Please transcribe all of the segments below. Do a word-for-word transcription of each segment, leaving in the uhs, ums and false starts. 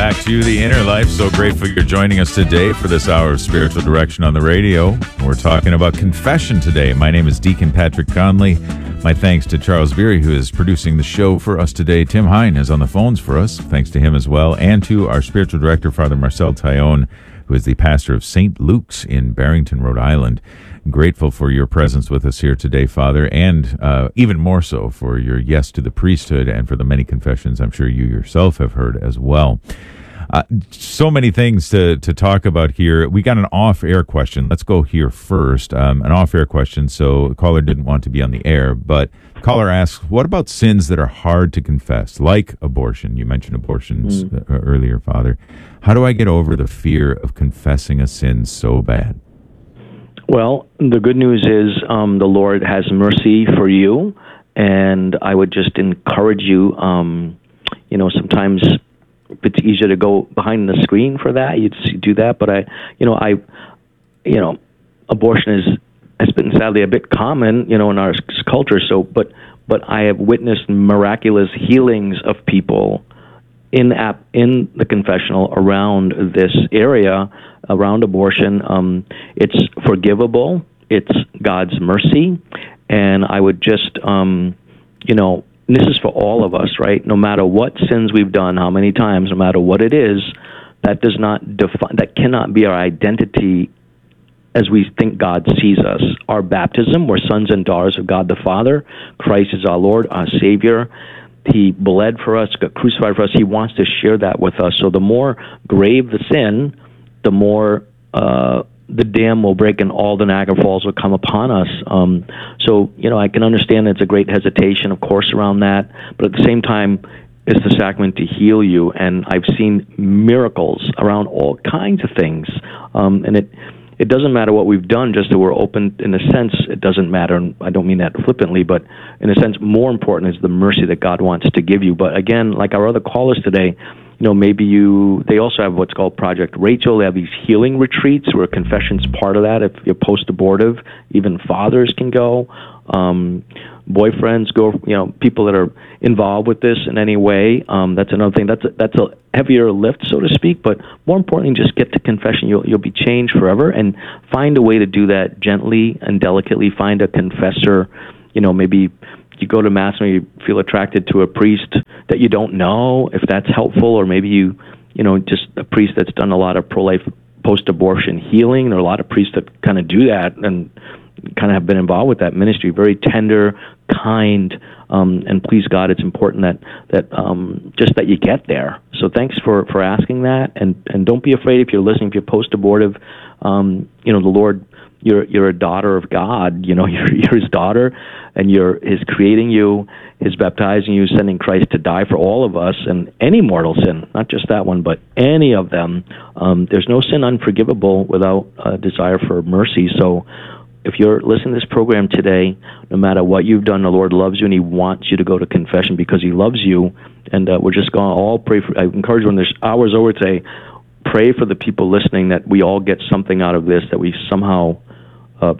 back to The Inner Life. So grateful you're joining us today for this hour of spiritual direction on the radio. We're talking about confession today. My name is Deacon Patrick Conley. My thanks to Charles Beery, who is producing the show for us today. Tim Hine is on the phones for us. Thanks to him as well. And to our spiritual director, Father Marcel Tyone, who is the pastor of Saint Luke's in Barrington, Rhode Island. Grateful for your presence with us here today, Father, and uh, even more so for your yes to the priesthood and for the many confessions I'm sure you yourself have heard as well. Uh, so many things to, to talk about here. We got an off-air question. Let's go here first. Um, an off-air question, so the caller didn't want to be on the air, but the caller asks, what about sins that are hard to confess, like abortion? You mentioned abortions mm. uh, earlier, Father. How do I get over the fear of confessing a sin so bad? Well, the good news is um, the Lord has mercy for you, and I would just encourage you, um, you know, sometimes it's easier to go behind the screen for that. You do that, but I, you know, I, you know, abortion is has been sadly a bit common, you know, in our culture. So, but but I have witnessed miraculous healings of people in app in the confessional around this area, around abortion. Um, it's forgivable. It's God's mercy, and I would just, um, you know. This is for all of us, right? No matter what sins we've done, how many times, no matter what it is, that does not define, that cannot be our identity as we think God sees us. Our baptism, we're sons and daughters of God the Father. Christ is our Lord, our Savior. He bled for us, got crucified for us. He wants to share that with us. So the more grave the sin, the more uh, the dam will break and all the Niagara Falls will come upon us. Um, so, you know, I can understand it's a great hesitation, of course, around that. But at the same time, it's the sacrament to heal you. And I've seen miracles around all kinds of things. Um, and it it doesn't matter what we've done, just that we're open. In a sense, it doesn't matter. And I don't mean that flippantly, but in a sense, more important is the mercy that God wants to give you. But again, like our other callers today, you know, maybe you, they also have what's called Project Rachel. They have these healing retreats where confession's part of that. If you're post-abortive, even fathers can go. Um, boyfriends go, you know, people that are involved with this in any way. Um, that's another thing. That's a, that's a heavier lift, so to speak. But more importantly, just get to confession. You'll, you'll be changed forever. And find a way to do that gently and delicately. Find a confessor, you know, maybe you go to Mass and you feel attracted to a priest that you don't know, if that's helpful, or maybe you, you know, just a priest that's done a lot of pro-life, post-abortion healing. There are a lot of priests that kind of do that and kind of have been involved with that ministry. Very tender, kind, um, and please God, it's important that that um, just that you get there. So thanks for, for asking that, and and don't be afraid if you're listening, if you're post-abortive. Um, you know, the Lord. You're you're a daughter of God. You know, you're you're His daughter, and you're His creating you, His baptizing you, sending Christ to die for all of us, and any mortal sin, not just that one, but any of them. Um, there's no sin unforgivable without a desire for mercy. So, if you're listening to this program today, no matter what you've done, the Lord loves you, and He wants you to go to confession because He loves you. And uh, we're just going to all pray for. I encourage when there's hours over today, pray for the people listening that we all get something out of this, that we somehow. Uh,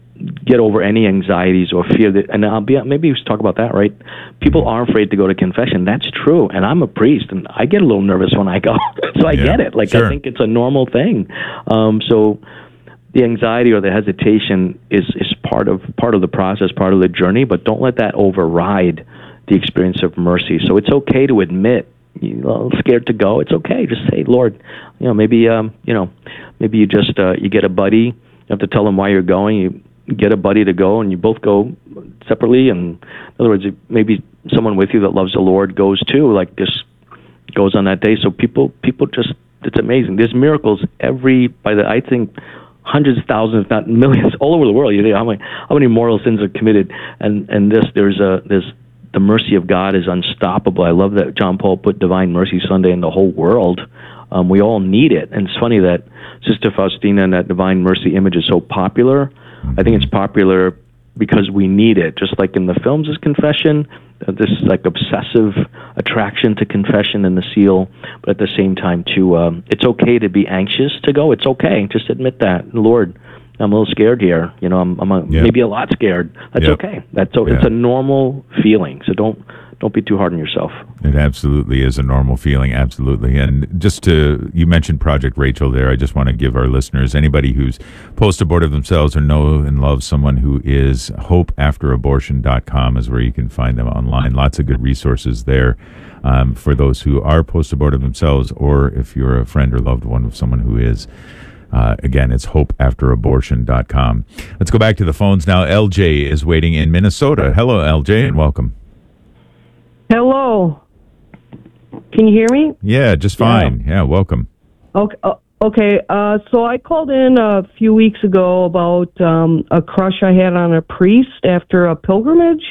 get over any anxieties or fear that, and I'll be maybe we should talk about that, right? People are afraid to go to confession. That's true, and I'm a priest, and I get a little nervous when I go, so I yeah, get it. Like sure. I think it's a normal thing. Um, so the anxiety or the hesitation is is part of part of the process, part of the journey. But don't let that override the experience of mercy. So it's okay to admit you're a little scared to go. It's okay. Just say, Lord, you know, maybe um, you know, maybe you just uh, you get a buddy. You have to tell them why you're going. You get a buddy to go, and you both go separately. And in other words, maybe someone with you that loves the Lord goes too, like just goes on that day. So people, people just, it's amazing. There's miracles every, by the, I think, hundreds of thousands, if not millions, all over the world. You know how many, how many mortal sins are committed, and and this, there's a, there's the mercy of God is unstoppable. I love that John Paul put Divine Mercy Sunday in the whole world. Um, we all need it. And it's funny that Sister Faustina and that Divine Mercy image is so popular. I think it's popular because we need it. Just like in the films is confession, uh, this like obsessive attraction to confession and the seal, but at the same time, too, um, it's okay to be anxious to go. It's okay. Just admit that. Lord, I'm a little scared here. You know, I'm, I'm a, yeah. maybe a lot scared. That's yep. okay. That's so. Yeah. It's a normal feeling. So don't don't be too hard on yourself. It absolutely is a normal feeling, absolutely. And just to, you mentioned Project Rachel there, I just want to give our listeners, anybody who's post-abortive themselves or know and love someone who is, hope after abortion dot com is where you can find them online. Lots of good resources there um, for those who are post-abortive themselves, or if you're a friend or loved one of someone who is. Uh, again, it's hope after abortion dot com. Let's go back to the phones now. L J is waiting in Minnesota. Hello, L J, and welcome. Hello. Can you hear me? Yeah, just fine. Yeah, yeah welcome. Okay. Uh, okay. Uh, so I called in a few weeks ago about um, a crush I had on a priest after a pilgrimage,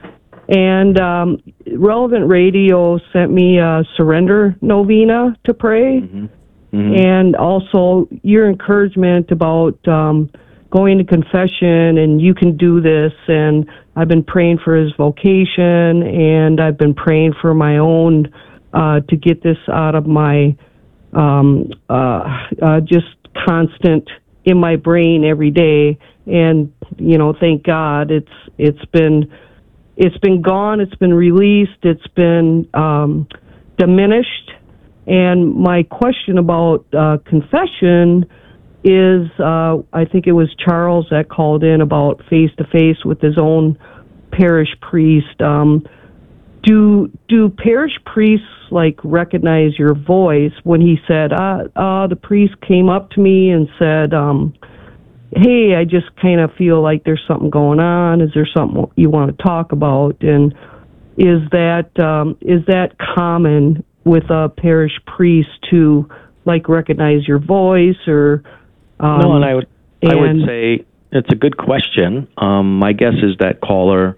and um, Relevant Radio sent me a surrender novena to pray. Mm-hmm. Mm-hmm. And also your encouragement about um, going to confession and you can do this. And I've been praying for his vocation, and I've been praying for my own uh, to get this out of my um, uh, uh, just constant in my brain every day. And you know, thank God, it's it's been it's been gone. It's been released. It's been um, diminished. And my question about uh, confession is, uh, I think it was Charles that called in about face-to-face with his own parish priest. Um, do do parish priests, like, recognize your voice? When he said, uh, uh, the priest came up to me and said, um, hey, I just kind of feel like there's something going on. Is there something you want to talk about? And is that um, is that common with a parish priest to, like, recognize your voice? Or um, no, and I would and I would say it's a good question. Um, my guess is that caller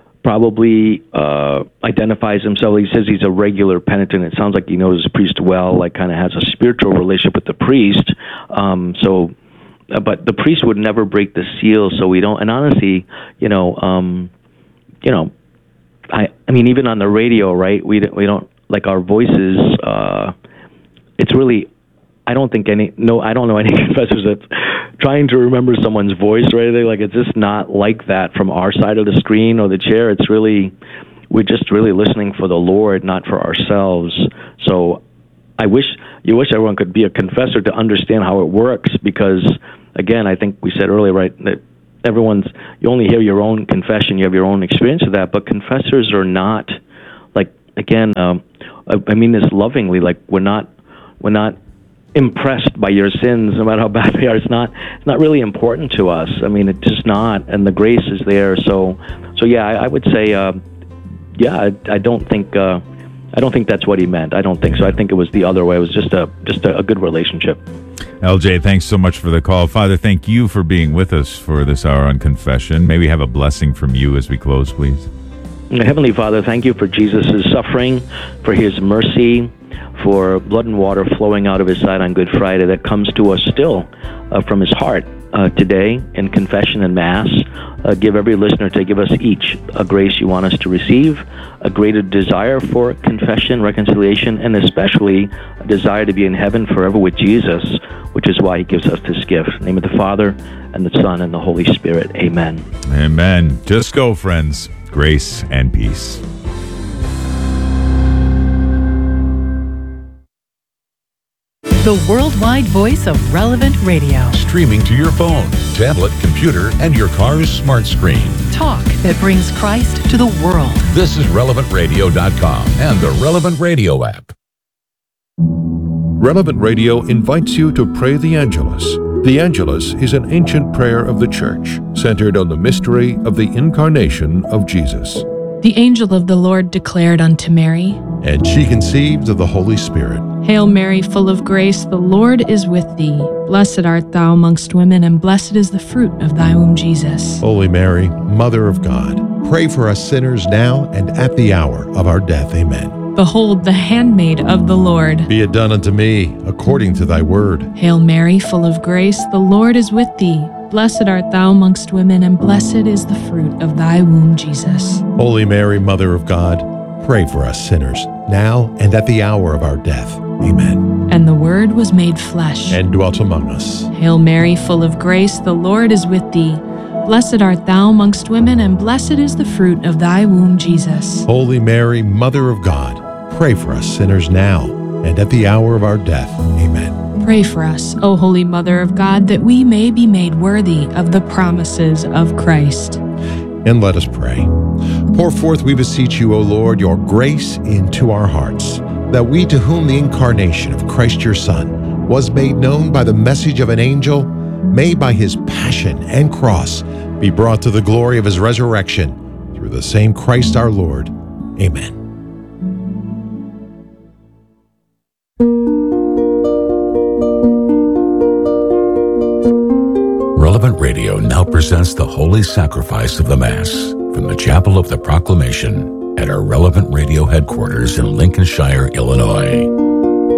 probably uh, identifies himself. He says he's a regular penitent. It sounds like he knows his priest well, like kind of has a spiritual relationship with the priest. Um, so, uh, but the priest would never break the seal, so we don't. And honestly, you know, um, you know, I I mean, even on the radio, right? We we don't. Like our voices, uh, it's really, I don't think any, no, I don't know any confessors that's trying to remember someone's voice or anything. Like, it's just not like that from our side of the screen or the chair. It's really, we're just really listening for the Lord, not for ourselves. So I wish, you wish everyone could be a confessor to understand how it works, because, again, I think we said earlier, right, that everyone's, you only hear your own confession, you have your own experience of that, but confessors are not, like, again, um, I mean this lovingly. Like, we're not, we're not impressed by your sins, no matter how bad they are. It's not, it's not really important to us. I mean, it's just not, and the grace is there. So, so yeah, I, I would say, uh, yeah, I, I don't think, uh, I don't think that's what he meant. I don't think so. I think it was the other way. It was just a, just a, a good relationship. L J, thanks so much for the call. Father, thank you for being with us for this hour on confession. May we have a blessing from you as we close, please. Heavenly Father, thank you for Jesus' suffering, for his mercy, for blood and water flowing out of his side on Good Friday that comes to us still uh, from his heart uh, today in confession and Mass. Uh, give every listener to give us each a grace you want us to receive, a greater desire for confession, reconciliation, and especially a desire to be in heaven forever with Jesus, which is why he gives us this gift. In the name of the Father, and the Son, and the Holy Spirit. Amen. Amen. Just go, friends. Grace and peace. The worldwide voice of Relevant Radio. Streaming to your phone, tablet, computer, and your car's smart screen. Talk that brings Christ to the world. This is relevant radio dot com and the Relevant Radio app. Relevant Radio invites you to pray the Angelus. The Angelus is an ancient prayer of the Church, centered on the mystery of the incarnation of Jesus. The angel of the Lord declared unto Mary, And she conceived of the Holy Spirit. Hail Mary, full of grace, the Lord is with thee. Blessed art thou amongst women, and blessed is the fruit of thy womb, Jesus. Holy Mary, Mother of God, pray for us sinners now and at the hour of our death. Amen. Behold, the handmaid of the Lord. Be it done unto me according to thy word. Hail Mary, full of grace, the Lord is with thee. Blessed art thou amongst women, and blessed is the fruit of thy womb, Jesus. Holy Mary, Mother of God, pray for us sinners, now and at the hour of our death. Amen. And the Word was made flesh, and dwelt among us. Hail Mary, full of grace, the Lord is with thee. Blessed art thou amongst women, and blessed is the fruit of thy womb, Jesus. Holy Mary, Mother of God, pray for us sinners now and at the hour of our death. Amen. Pray for us, O Holy Mother of God, that we may be made worthy of the promises of Christ. And let us pray. Pour forth, we beseech you, O Lord, your grace into our hearts, that we, to whom the incarnation of Christ your Son was made known by the message of an angel, may by his passion and cross be brought to the glory of his resurrection, through the same Christ our Lord. Amen. Relevant Radio now presents the Holy Sacrifice of the Mass from the Chapel of the Proclamation at our Relevant Radio headquarters in Lincolnshire, Illinois.